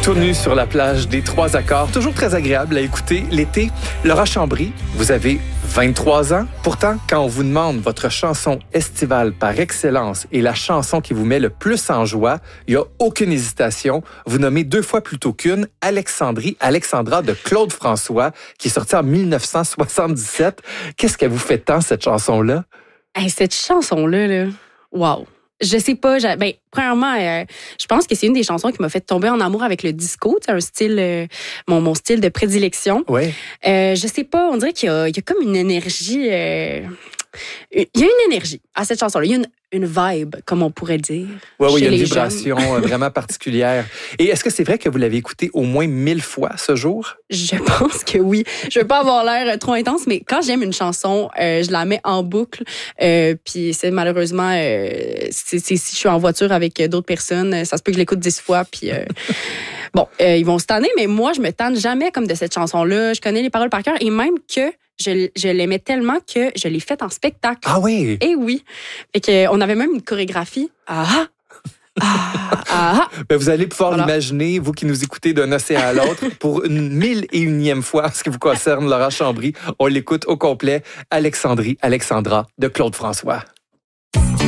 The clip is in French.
Tout nu sur la plage des Trois Accords, toujours très agréable à écouter l'été. Laura Chambry, vous avez 23 ans. Pourtant, quand on vous demande votre chanson estivale par excellence et la chanson qui vous met le plus en joie, il n'y a aucune hésitation. Vous nommez 2 fois plutôt qu'une Alexandra de Claude François, qui est sortie en 1977. Qu'est-ce qu'elle vous fait tant, cette chanson-là? Hey, cette chanson-là, wow! Je sais pas. Premièrement, je pense que c'est une des chansons qui m'a fait tomber en amour avec le disco. C'est un style, mon style de prédilection. Oui. Je sais pas, on dirait qu'il y a comme une énergie. Il y a une énergie à cette chanson-là. Il y a une vibe, comme on pourrait dire. Oui, il y a une les vibration vraiment particulière. Et est-ce que c'est vrai que vous l'avez écouté au moins 1000 fois ce jour? Je pense que oui. Je veux pas avoir l'air trop intense, mais quand j'aime une chanson, je la mets en boucle. Puis c'est malheureusement, si je suis en voiture avec d'autres personnes, ça se peut que je l'écoute 10 fois. Puis bon, ils vont se tanner, mais moi, je me tanne jamais comme de cette chanson-là. Je connais les paroles par cœur et même que je l'aimais tellement que je l'ai faite en spectacle. Ah oui? Eh oui. Fait qu'on avait même une chorégraphie. Ben vous allez pouvoir l'imaginer, vous qui nous écoutez d'un océan à l'autre, pour une 1001e fois, en ce qui vous concerne, Laura Chambry. On l'écoute au complet. Alexandra de Claude François.